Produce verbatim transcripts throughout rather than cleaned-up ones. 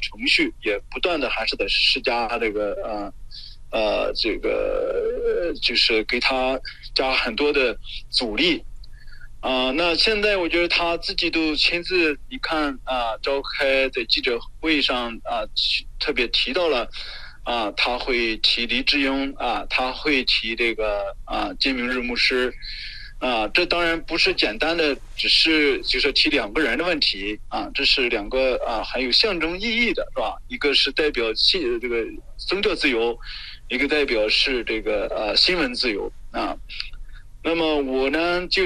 程序，也不断的还是在施加这个呃呃这个就是给他加很多的阻力。啊、呃，那现在我觉得他自己都亲自，你看啊、呃，召开在记者会上啊、呃，特别提到了啊、呃，他会提黎智英啊、呃，他会提这个啊、呃、金明日牧师啊、呃，这当然不是简单的，只是就是提两个人的问题啊、呃，这是两个啊、呃、很有象征意义的，是吧？一个是代表信这个宗教自由，一个代表是这个呃新闻自由啊。那么我呢，就是、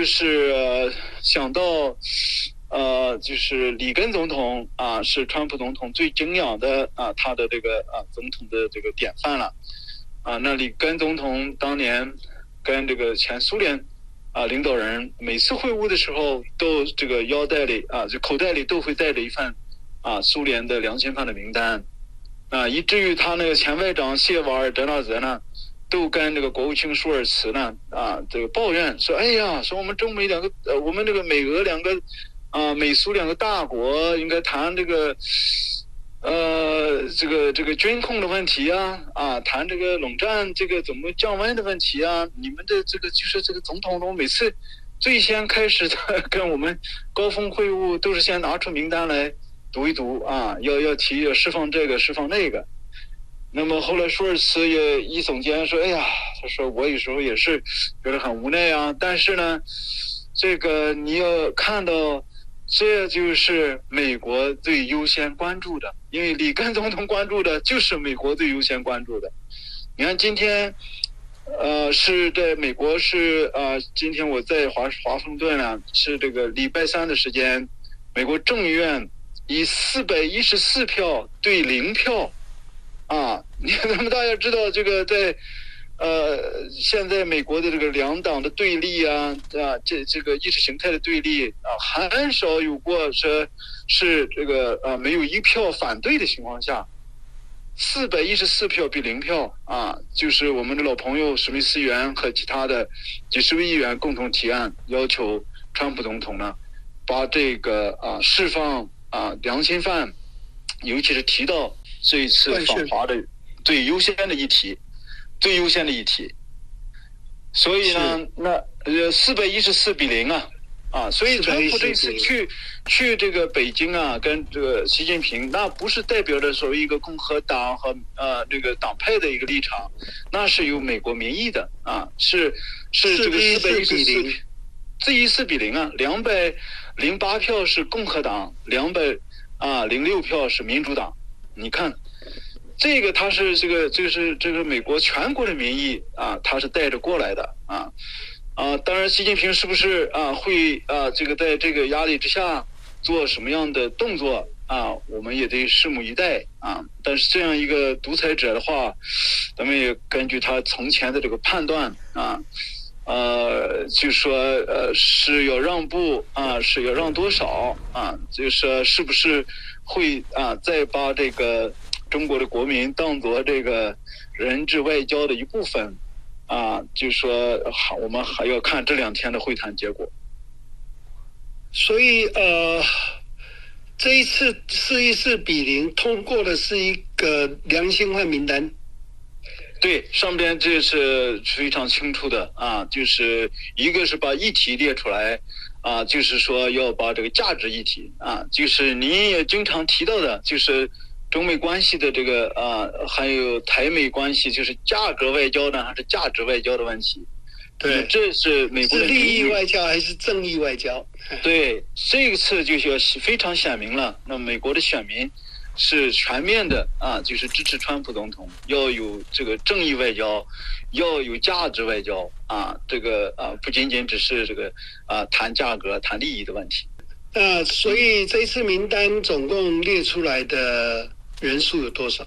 呃、想到，呃，就是里根总统啊，是川普总统最敬仰的啊，他的这个啊总统的这个典范了，啊，那里根总统当年跟这个前苏联啊领导人每次会晤的时候，都这个腰带里啊，就口袋里都会带着一份啊苏联的良心犯的名单，啊，以至于他那个前外长谢瓦尔德纳泽呢。都跟这个国务卿舒尔茨呢啊，这个抱怨说，哎呀，说我们中美两个呃，我们这个美俄两个啊，美苏两个大国应该谈这个呃，这个这个军控的问题啊，啊，谈这个冷战这个怎么降温的问题啊，你们的这个就是这个总统都每次最先开始的跟我们高峰会晤都是先拿出名单来读一读啊，要要提要释放这个释放那个。那么后来舒尔茨也一总监说，哎呀，他说我有时候也是觉得很无奈啊，但是呢，这个你要看到，这就是美国最优先关注的，因为里根总统关注的就是美国最优先关注的。你看今天，呃，是在美国是呃，今天我在华华盛顿啊，是这个礼拜三的时间，美国众议院以四百一十四票对零票。啊，你咱们大家知道这个在，呃，现在美国的这个两党的对立啊，啊，这这个意识形态的对立啊，很少有过说是这个啊没有一票反对的情况下，四百一十四票比零票啊，就是我们的老朋友史密斯议员和其他的几十位议员共同提案，要求川普总统呢，把这个啊释放啊良心犯，尤其是提到。这一次访华的最优先的议题，最优先的议题，所以呢，那呃四百一十四比零啊，啊，所以川普这次去去这个北京啊，跟这个习近平，那不是代表着所谓一个共和党和呃这个党派的一个立场，那是有美国民意的啊，是是这个四百一十四，四一四比零啊，两百零八票是共和党，两百啊零六票是民主党。你看，这个他是这个这个是这个美国全国的民意啊，他是带着过来的啊啊！当然，习近平是不是啊会啊这个在这个压力之下做什么样的动作啊，我们也得拭目以待啊。但是这样一个独裁者的话，咱们也根据他从前的这个判断啊，呃，就说呃是要让步啊，是要让多少啊？就是说是不是？会啊，再把这个中国的国民当作这个人质外交的一部分啊，就说好，我们还要看这两天的会谈结果。 所以呃，这一次四一四比零通过的是一个良心犯名单。 对，上边这是非常清楚的啊，就是一个是把议题列出来。啊，就是说要把这个价值议题啊，就是您也经常提到的，就是中美关系的这个啊，还有台美关系，就是价格外交呢，还是价值外交的问题？ 对， 这是美国的是利益外交还是正义外交？ 对，这次就要非常显明了。那美国的选民是全面的啊，就是支持川普总统，要有这个正义外交。要有价值外交啊，这个啊不仅仅只是这个啊谈价格、谈利益的问题。 那所以这次名单总共列出来的人数有多少？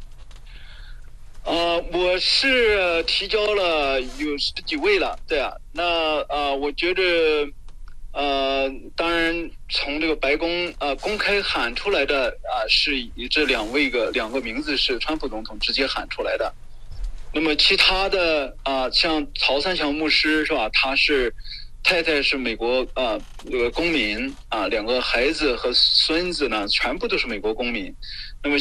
呃，我是提交了有十几位了，对啊。那啊，我觉得呃，当然从这个白宫啊公开喊出来的啊，是以这两位个两个名字是川普总统直接喊出来的。那么其他的啊，像曹三强牧师是吧？他是太太是美国啊这个公民啊，两个孩子和孙子呢，全部都是美国公民。